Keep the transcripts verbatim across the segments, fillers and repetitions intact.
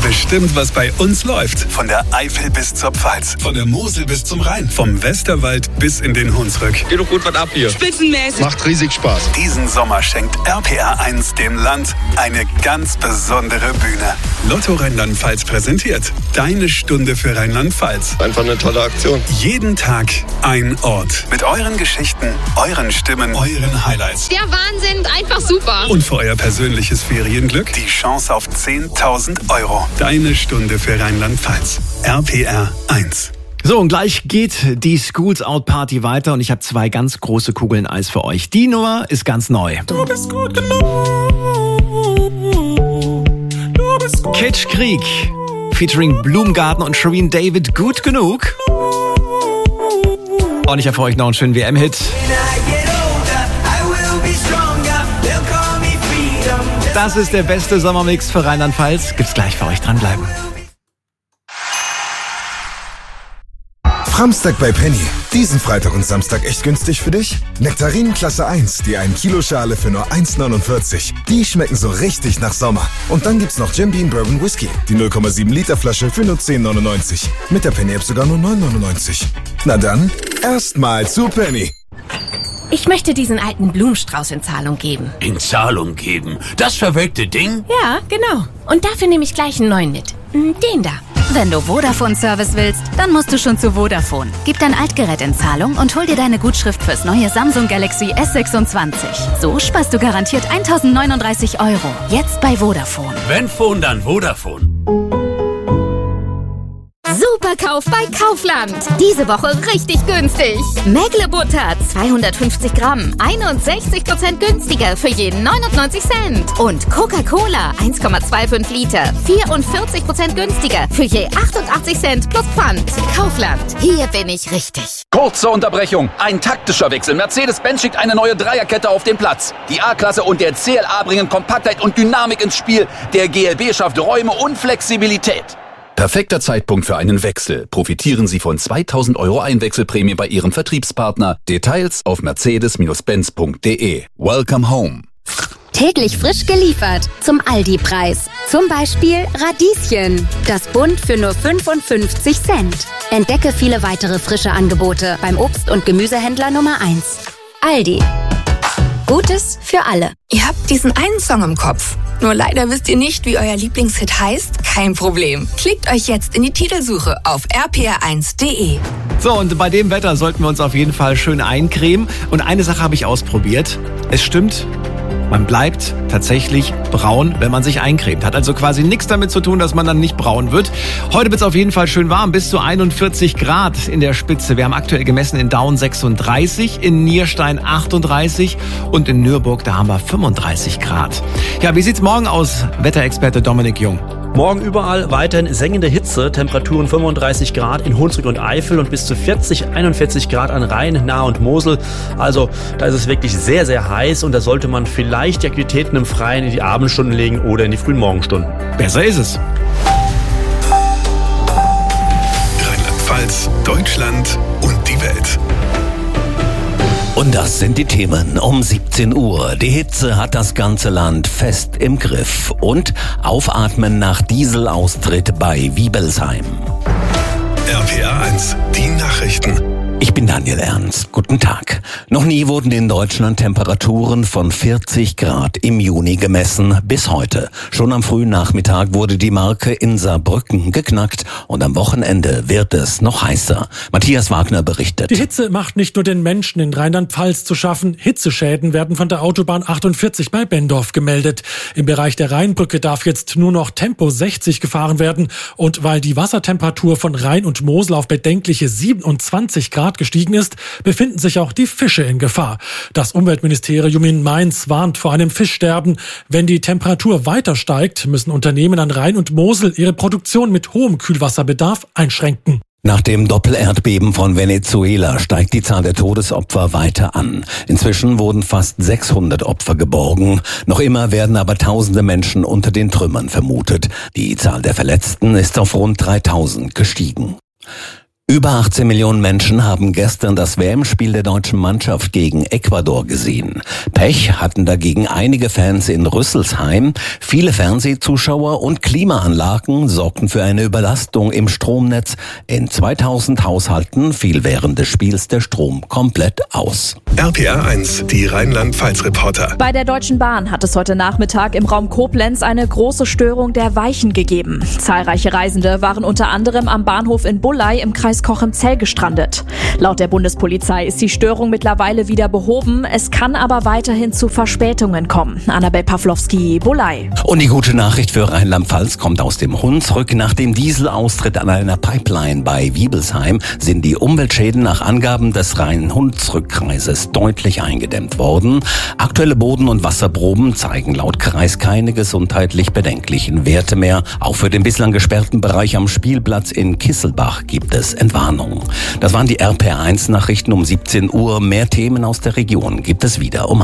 bestimmt, was bei uns läuft. Von der Eifel bis zur Pfalz, von der Mosel bis zum Rhein, vom Westerwald bis in den Hunsrück. Geht doch gut was ab hier. Spitzenmäßig. Macht riesig Spaß. Diesen Sommer schenkt R P R eins dem Land eine ganz besondere Bühne. Lotto Rheinland-Pfalz präsentiert Deine Stunde für Rheinland-Pfalz. Einfach eine tolle Aktion. Jeden Tag ein Ort. Mit euren Geschichten, euren Stimmen, euren Highlights. Der Wahnsinn, einfach super. Und für euer persönliches Ferienglück die Chance auf zehntausend Euro. Deine Stunde für Rheinland-Pfalz. R P R eins. So, und gleich geht die Schools Out Party weiter und ich habe zwei ganz große Kugeln Eis für euch. Die Nummer ist ganz neu. Du bist gut genug. Du bist gut. Kitsch Krieg featuring Blumengarten und Shireen David, gut genug. Und ich habe für euch noch einen schönen W M-Hit. Das ist der beste Sommermix für Rheinland-Pfalz. Gibt's gleich für euch, dranbleiben. Samstag bei Penny. Diesen Freitag und Samstag echt günstig für dich? Nektarinen Klasse eins, die ein Kilo Schale für nur eins neunundvierzig. Die schmecken so richtig nach Sommer. Und dann gibt's noch Jim Beam Bourbon Whisky, die null Komma sieben Liter Flasche für nur zehn neunundneunzig. Mit der Penny App sogar nur neun neunundneunzig. Na dann, erstmal zu Penny. Ich möchte diesen alten Blumenstrauß in Zahlung geben. In Zahlung geben? Das verwelkte Ding? Ja, genau. Und dafür nehme ich gleich einen neuen mit. Den da. Wenn du Vodafone-Service willst, dann musst du schon zu Vodafone. Gib dein Altgerät in Zahlung und hol dir deine Gutschrift fürs neue Samsung Galaxy S sechsundzwanzig. So sparst du garantiert eintausendneununddreißig Euro. Jetzt bei Vodafone. Wenn Phone, dann Vodafone. Superkauf bei Kaufland. Diese Woche richtig günstig. Mägle-Butter zweihundertfünfzig Gramm, einundsechzig Prozent günstiger für jeden neunundneunzig Cent. Und Coca-Cola eins Komma fünfundzwanzig Liter, vierundvierzig Prozent günstiger für je achtundachtzig Cent plus Pfand. Kaufland, hier bin ich richtig. Kurze Unterbrechung, ein taktischer Wechsel. Mercedes-Benz schickt eine neue Dreierkette auf den Platz. Die A-Klasse und der C L A bringen Kompaktheit und Dynamik ins Spiel. Der G L B schafft Räume und Flexibilität. Perfekter Zeitpunkt für einen Wechsel. Profitieren Sie von zweitausend Euro Einwechselprämie bei Ihrem Vertriebspartner. Details auf mercedes Benz punkt de. Welcome home. Täglich frisch geliefert zum Aldi-Preis. Zum Beispiel Radieschen. Das Bund für nur fünfundfünfzig Cent. Entdecke viele weitere frische Angebote beim Obst- und Gemüsehändler Nummer eins. Aldi. Gutes für alle. Ihr habt diesen einen Song im Kopf. Nur leider wisst ihr nicht, wie euer Lieblingshit heißt? Kein Problem. Klickt euch jetzt in die Titelsuche auf r p r eins punkt de. So, und bei dem Wetter sollten wir uns auf jeden Fall schön eincremen. Und eine Sache habe ich ausprobiert. Es stimmt, man bleibt tatsächlich braun, wenn man sich eincremt. Hat also quasi nichts damit zu tun, dass man dann nicht braun wird. Heute wird es auf jeden Fall schön warm, bis zu einundvierzig Grad in der Spitze. Wir haben aktuell gemessen in Daun sechsunddreißig, in Nierstein achtunddreißig und in Nürburg, da haben wir fünfunddreißig Grad. Ja, wie sieht's morgen aus, Wetterexperte Dominik Jung? Morgen überall weiterhin sengende Hitze, Temperaturen fünfunddreißig Grad in Hunsrück und Eifel und bis zu vierzig, einundvierzig Grad an Rhein, Nahe und Mosel. Also da ist es wirklich sehr, sehr heiß und da sollte man vielleicht die Aktivitäten im Freien in die Abendstunden legen oder in die frühen Morgenstunden. Besser ist es. Rheinland-Pfalz, Deutschland und die Welt. Und das sind die Themen um siebzehn Uhr. Die Hitze hat das ganze Land fest im Griff. Und Aufatmen nach Dieselaustritt bei Wiebelsheim. R P R eins, die Nachrichten. Ich bin Daniel Ernst. Guten Tag. Noch nie wurden in Deutschland Temperaturen von vierzig Grad im Juni gemessen bis heute. Schon am frühen Nachmittag wurde die Marke in Saarbrücken geknackt und am Wochenende wird es noch heißer. Matthias Wagner berichtet. Die Hitze macht nicht nur den Menschen in Rheinland-Pfalz zu schaffen. Hitzeschäden werden von der Autobahn achtundvierzig bei Bendorf gemeldet. Im Bereich der Rheinbrücke darf jetzt nur noch Tempo sechzig gefahren werden. Und weil die Wassertemperatur von Rhein und Mosel auf bedenkliche siebenundzwanzig Grad gestiegen ist, befinden sich auch die Fische in Gefahr. Das Umweltministerium in Mainz warnt vor einem Fischsterben. Wenn die Temperatur weiter steigt, müssen Unternehmen an Rhein und Mosel ihre Produktion mit hohem Kühlwasserbedarf einschränken. Nach dem Doppelerdbeben von Venezuela steigt die Zahl der Todesopfer weiter an. Inzwischen wurden fast sechshundert Opfer geborgen. Noch immer werden aber tausende Menschen unter den Trümmern vermutet. Die Zahl der Verletzten ist auf rund dreitausend gestiegen. Über achtzehn Millionen Menschen haben gestern das W M-Spiel der deutschen Mannschaft gegen Ecuador gesehen. Pech hatten dagegen einige Fans in Rüsselsheim. Viele Fernsehzuschauer und Klimaanlagen sorgten für eine Überlastung im Stromnetz. In zweitausend Haushalten fiel während des Spiels der Strom komplett aus. R P R eins, die Rheinland-Pfalz-Reporter. Bei der Deutschen Bahn hat es heute Nachmittag im Raum Koblenz eine große Störung der Weichen gegeben. Zahlreiche Reisende waren unter anderem am Bahnhof in Bulley im Kreis Cochem-Zell gestrandet. Laut der Bundespolizei ist die Störung mittlerweile wieder behoben. Es kann aber weiterhin zu Verspätungen kommen. Annabel Pawlowski, Bulley. Und die gute Nachricht für Rheinland-Pfalz kommt aus dem Hunsrück. Nach dem Dieselaustritt an einer Pipeline bei Wiebelsheim sind die Umweltschäden nach Angaben des Rhein-Hunsrück-Kreises deutlich eingedämmt worden. Aktuelle Boden- und Wasserproben zeigen laut Kreis keine gesundheitlich bedenklichen Werte mehr. Auch für den bislang gesperrten Bereich am Spielplatz in Kisselbach gibt es Entwarnung. Das waren die R P R eins Nachrichten um siebzehn Uhr. Mehr Themen aus der Region gibt es wieder um.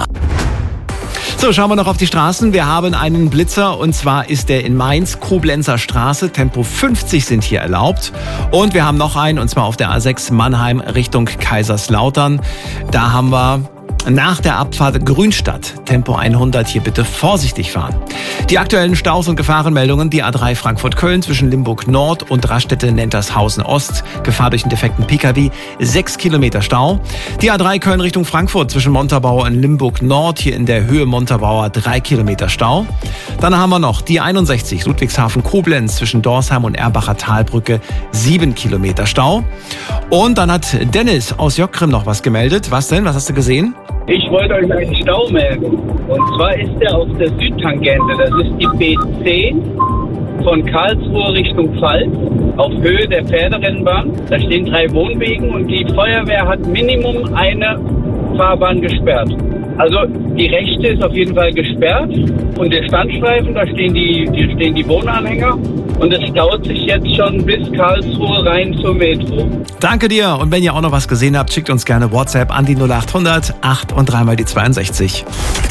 So, schauen wir noch auf die Straßen. Wir haben einen Blitzer und zwar ist der in Mainz, Koblenzer Straße. Tempo fünfzig sind hier erlaubt. Und wir haben noch einen und zwar auf der A sechs Mannheim Richtung Kaiserslautern. Da haben wir nach der Abfahrt Grünstadt, Tempo hundert, hier bitte vorsichtig fahren. Die aktuellen Staus und Gefahrenmeldungen, die A drei Frankfurt-Köln zwischen Limburg Nord und Raststätte-Nentershausen Ost, Gefahr durch einen defekten P K W, sechs Kilometer Stau. Die A drei Köln Richtung Frankfurt zwischen Montabaur und Limburg Nord, hier in der Höhe Montabaur drei Kilometer Stau. Dann haben wir noch die einundsechzig Ludwigshafen-Koblenz zwischen Dorsheim und Erbacher Talbrücke, sieben Kilometer Stau. Und dann hat Dennis aus Jockgrim noch was gemeldet. Was denn? Was hast du gesehen? Ich wollte euch einen Stau melden. Und zwar ist der auf der Südtangente. Das ist die B zehn von Karlsruhe Richtung Pfalz auf Höhe der Pferderennbahn. Da stehen drei Wohnwegen und die Feuerwehr hat Minimum eine Fahrbahn gesperrt. Also die rechte ist auf jeden Fall gesperrt und der Standstreifen, da stehen die, die stehen die Wohnanhänger und es staut sich jetzt schon bis Karlsruhe rein zur Metro. Danke dir und wenn ihr auch noch was gesehen habt, schickt uns gerne WhatsApp an die null acht hundert acht und dreimal die zweiundsechzig.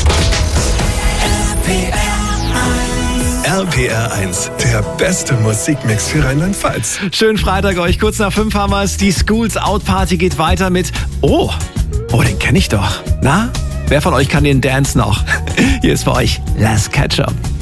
R P R eins, der beste Musikmix für Rheinland-Pfalz. Schönen Freitag euch. Kurz nach fünf haben wir es. Die Schools Out Party geht weiter mit Oh, oh, den kenne ich doch. Na? Wer von euch kann den Dance noch? Hier ist für euch Last Ketchup.